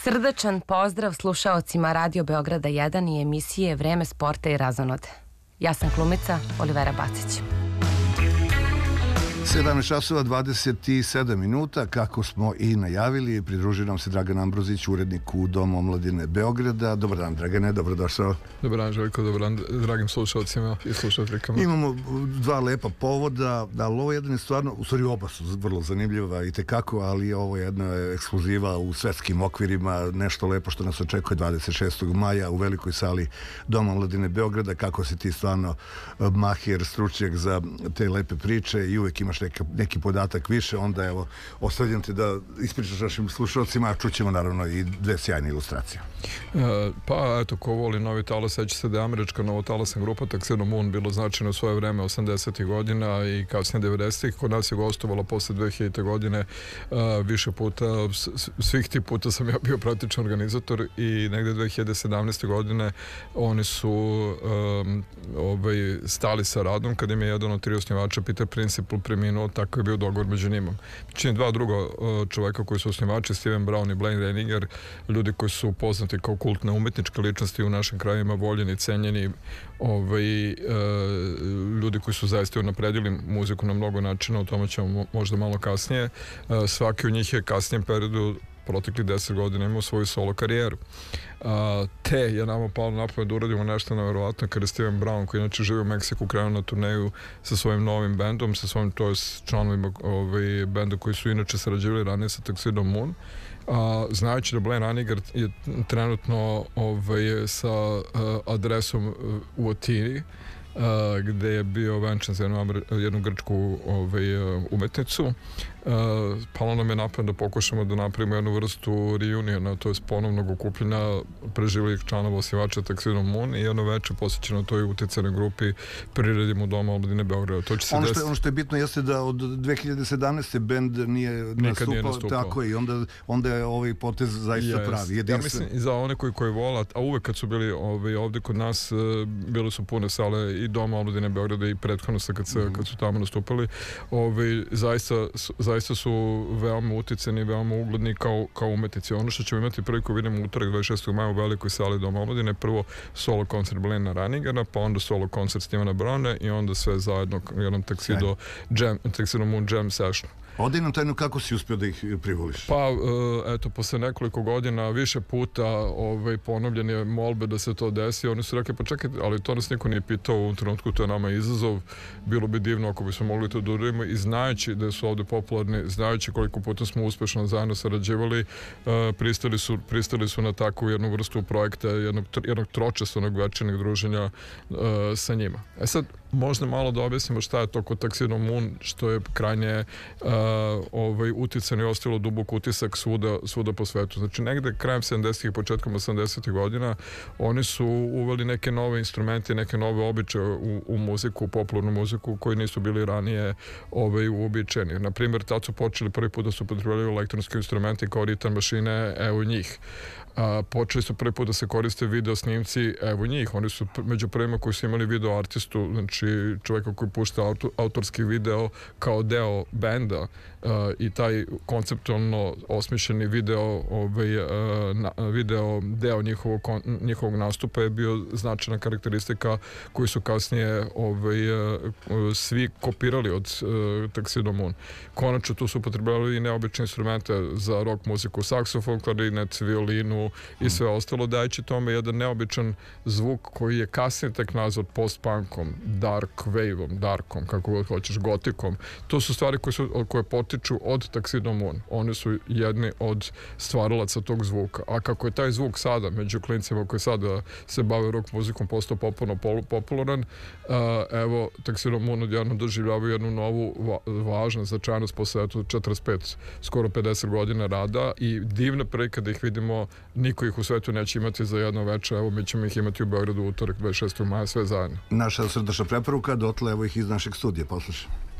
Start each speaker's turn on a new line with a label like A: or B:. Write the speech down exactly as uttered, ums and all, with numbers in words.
A: Srdačan pozdrav slušaocima Radio Beograda jedan i emisije Vreme sporta i razonode. Ja sam glumica Olivera Bacić.
B: sedamnaest časova dvadeset sedam minuta, kako smo i najavili, pridružio nam se Dragan Ambrozić, urednik u Domu omladine Beograda. Dobar dan, Dragane, dobrodošao.
C: Dobar dan, Željko, dobar dan dragim slušalcima i slušateljkama.
B: Imamo dva lepa povoda, ali ovo jedan je stvarno, u stvari oba su vrlo zanimljiva i tekako, ali ovo jedna je ekskluziva u svetskim okvirima, nešto lepo što nas očekuje dvadeset šestog maja u velikoj sali Doma omladine Beograda. Kako si ti stvarno mahir, stručnjak za te lepe priče i uvek imaš Neki, neki podatak više, onda evo ostavljam te da ispričaš našim slušalcima, a čućemo naravno i dve sjajne ilustracije.
C: E, pa eto, ko voli Novi talas, seća se da je američka novotalasna grupa Tuxedo Moon bilo značajno u svoje vreme osamdesetih godina i kasnije devedesetih. Kod nas je gostovalo posle dve hiljadite godine uh, više puta, svih tih puta sam ja bio praktičan organizator i negde dve hiljade sedamnaeste godine oni su um, ovaj, stali sa radom kad im je jedan od tri osnivača, Peter Principal, preminuo, tako je bio dogovor među njima. Čini dva druga čoveka koji su osnivači, Steven Brown i Blaine Reininger, ljudi koji su poznati kao kultne umetničke ličnosti u našim krajima, voljeni, cenjeni, ovaj, e, ljudi koji su zaista unapredili muziku na mnogo načina, o tome ćemo možda malo kasnije. E, svaki od njih je kasnijem periodu protekli deset godina imao svoju solo karijeru. A, te je nama palo na pamet da uradimo nešto nevjerovatno kada je Steven Brown, koji inače živi u Meksiku, krenuo na turneju sa svojim novim bendom, sa svojim, to je članovima ovaj, benda koji su inače sarađivali ranije sa Tuxedo Moon. A, znajući da Blaine Reininger je trenutno ovaj, sa uh, adresom u Atini, Uh, gde je bio venčan za jednu, jednu grčku ovaj, uh, umetnicu. Uh, palo nam je napad da pokušamo da napravimo jednu vrstu reuniona, to je ponovnog okupljenja preživljih članova osnivača Tuxedo Moon i jedno veče posvećeno toj utjecajnoj grupi priredimo u Domu omladine Beograda. To će se
B: ono, što,
C: desiti...
B: ono što je bitno jeste da od dve hiljade sedamnaeste bend nije nastupao, nije nastupao, tako i onda, onda je ovaj potez zaista yes. pravi. Jedinstven.
C: Ja mislim i za one koji, koji vola, a uvek kad su bili ovaj, ovde kod nas, bili su pune sale i Doma omladine Beograda i prethodno sa kad, mm. kad su tamo nastupali, ovaj, zaista, zaista su veoma uticeni, veoma ugledni kao, kao umetnici. Ono što ćemo imati priliku vidimo utorak dvadeset šestog maja u velikoj sali Doma omladine, prvo solo koncert Blaina Reiningera, pa onda solo koncert Stevena Browna i onda sve zajedno jednom Tuxedo Jam, Tuxedo Moon Jam Session.
B: Odi nam tajnu kako si uspio da ih privoliš?
C: Pa, eto, posle nekoliko godina više puta ovaj, ponovljene molbe da se to desi, oni su rekli, pa čekaj, ali to nas niko nije pitao u ovom trenutku, to je nama izazov, bilo bi divno ako bismo mogli to da uradimo i znajući da su ovde popularni, znajući koliko puta smo uspešno zajedno sarađivali, pristali su, pristali su na takvu jednu vrstu projekta, jednog, jednog tročasovnog večernjeg druženja sa njima. E sad, možda malo da objasnimo šta je to kod Tuxedo Moon, što je krajnje uh, ovaj, uticano i ostalo dubok utisak svuda, svuda po svetu. Znači, negde krajem sedamdesetih i početkom osamdesetih godina oni su uveli neke nove instrumente, neke nove običaje u, u muziku, u popularnu muziku, koji nisu bili ranije ovaj, uobičajeni. Naprimjer, tad su počeli prvi put da su upotrebljavali elektronske instrumente kao ritam mašine, evo njih. A, počeli su prvi put da se koriste video snimci, evo njih, oni su među prvima koji su imali video artistu, znači čovjeka koji pušta auto, autorski video kao deo benda uh, i taj konceptualno osmišljeni video, ovaj, uh, na, video deo njihovog, njihovog nastupa je bio značajna karakteristika koju su kasnije ovaj, uh, svi kopirali od uh, Tuxedo Moon. Konačno tu su upotrebljavali i neobične instrumente za rock muziku, saksofon, klarinet, violinu i sve ostalo, dajući tome jedan neobičan zvuk koji je kasnije tek nazvat post-punkom, dark wave-om, darkom, kako god hoćeš, gotikom. To su stvari koje, su, koje potiču od Tuxedo Moon. Oni su jedni od stvaralaca tog zvuka. A kako je taj zvuk sada, među klincima koji sada se bave rock muzikom, postao popularno popularan, uh, evo, Tuxedo Moon odjedno doživljavaju jednu novu va važnost, značajnost po svetu, četrdeset pet, skoro pedeset godina rada i divna prilika da ih vidimo. Niko ih u svetu neće imati za jedno večer, evo mi ćemo ih imati u Beogradu utorak dvadeset šestog maja, sve zajedno.
B: Naša srdačna preporuka, dotle evo ih iz našeg studija, poslušaj.